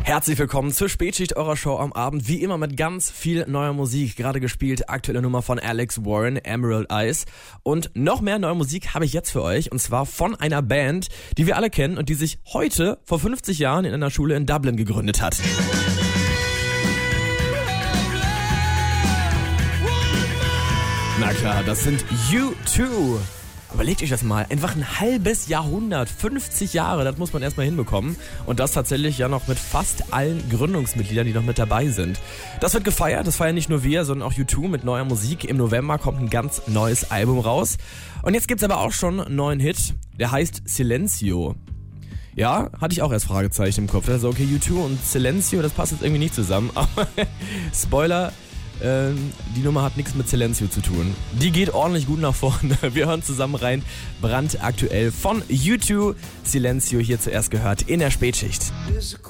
Herzlich willkommen zur Spätschicht eurer Show am Abend. Wie immer mit ganz viel neuer Musik. Gerade gespielt, aktuelle Nummer von Alex Warren, Emerald Eyes. Und noch mehr neue Musik habe ich jetzt für euch. Und zwar von einer Band, die wir alle kennen und die sich heute vor 50 Jahren in einer Schule in Dublin gegründet hat. Na klar, das sind U2. Überlegt euch das mal, einfach ein halbes Jahrhundert, 50 Jahre, das muss man erstmal hinbekommen. Und das tatsächlich ja noch mit fast allen Gründungsmitgliedern, die noch mit dabei sind. Das wird gefeiert, das feiern nicht nur wir, sondern auch U2 mit neuer Musik. Im November kommt ein ganz neues Album raus. Und jetzt gibt's aber auch schon einen neuen Hit, der heißt Silencio. Ja, hatte ich auch erst Fragezeichen im Kopf. Also okay, U2 und Silencio, das passt jetzt irgendwie nicht zusammen. Aber Spoiler, die Nummer hat nichts mit Silencio zu tun. Die geht ordentlich gut nach vorne. Wir hören zusammen rein. Brandaktuell von U2. Silencio hier zuerst gehört in der Spätschicht.